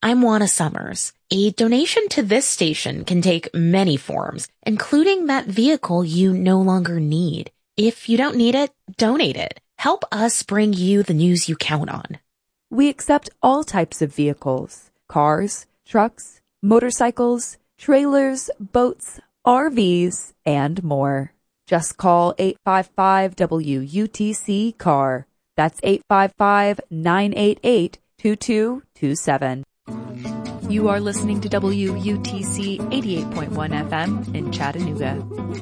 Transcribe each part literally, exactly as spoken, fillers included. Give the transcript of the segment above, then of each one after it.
I'm Juana Summers. A donation to this station can take many forms, including that vehicle you no longer need. If you don't need it, donate it. Help us bring you the news you count on. We accept all types of vehicles: cars, trucks, motorcycles, trailers, boats, R Vs, and more. Just call eight five five W U T C C A R. That's eight five five, nine eight eight, two two two seven. You are listening to W U T C eighty-eight point one F M in Chattanooga.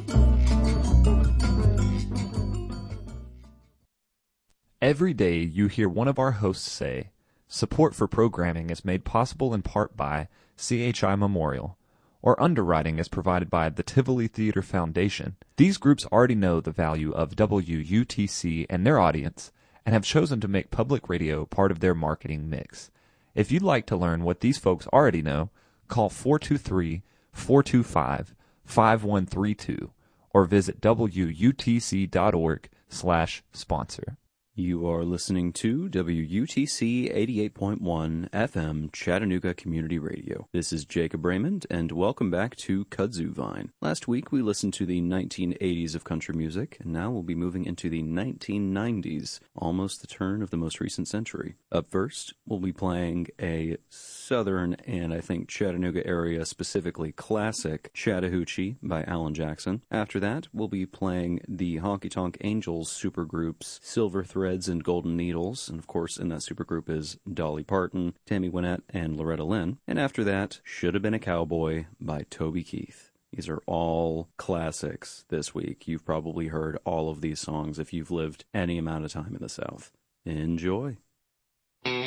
Every day you hear one of our hosts say, support for programming is made possible in part by C H I Memorial, or underwriting is provided by the Tivoli Theater Foundation. These groups already know the value of W U T C and their audience and have chosen to make public radio part of their marketing mix. If you'd like to learn what these folks already know, call four two three, four two five, five one three two or visit W U T C dot org slash sponsor. You are listening to W U T C eighty-eight point one F M Chattanooga Community Radio. This is Jacob Raymond, and welcome back to Kudzu Vine. Last week we listened to the nineteen eighties of country music, and now we'll be moving into the nineteen nineties, almost the turn of the most recent century. Up first, we'll be playing a southern and I think Chattanooga area specifically classic, Chattahoochee by Alan Jackson. After that, we'll be playing the Honky Tonk Angels supergroup's Silver Threads and Golden Needles, and of course in that supergroup is Dolly Parton, Tammy Wynette, and Loretta Lynn. And after that, Should Have Been a Cowboy by Toby Keith. These are all classics this week. You've probably heard all of these songs if you've lived any amount of time in the South. Enjoy.